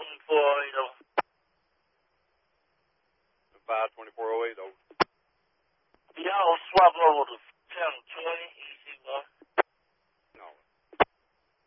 52408 over. Yeah, I'll swap over to 1020.